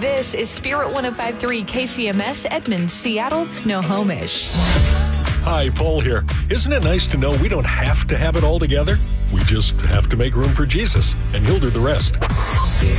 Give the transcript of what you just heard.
This is Spirit 105.3 KCMS, Edmond, Seattle, Snohomish. Hi, Paul here. Isn't it nice to know we don't have to have it all together? We just have to make room for Jesus, and He'll do the rest.